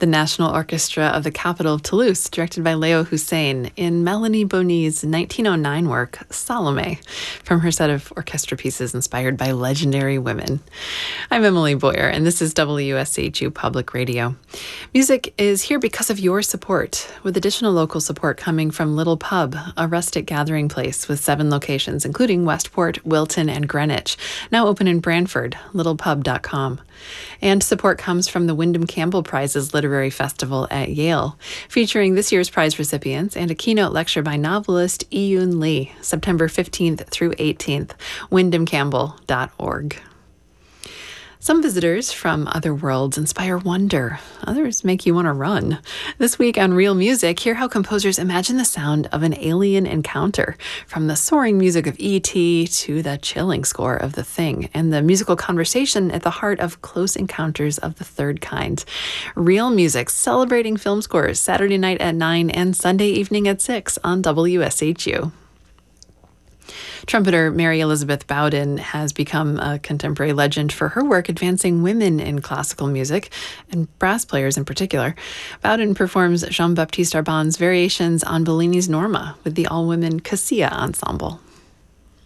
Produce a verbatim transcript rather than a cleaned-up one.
the National Orchestra of the capital of Toulouse, directed by Leo Hussein, in Melanie Bonny's nineteen oh nine work, Salome, from her set of orchestra pieces inspired by legendary women. I'm Emily Boyer, and this is W S H U Public Radio. Music is here because of your support, with additional local support coming from Little Pub, a rustic gathering place with seven locations, including Westport, Wilton, and Greenwich, now open in Brantford, little pub dot com. And support comes from the Wyndham Campbell Prizes Literary Festival at Yale, featuring this year's prize recipients and a keynote lecture by novelist Iyun Lee, September fifteenth through eighteenth, wyndham campbell dot org. Some visitors from other worlds inspire wonder. Others make you want to run. This week on Real Music, hear how composers imagine the sound of an alien encounter, from the soaring music of E T to the chilling score of The Thing, and the musical conversation at the heart of Close Encounters of the Third Kind. Real Music, celebrating film scores, Saturday night at nine and Sunday evening at six on W S H U. Trumpeter Mary Elizabeth Bowden has become a contemporary legend for her work advancing women in classical music, and brass players in particular. Bowden performs Jean-Baptiste Arban's variations on Bellini's Norma with the all-women Cassia Ensemble.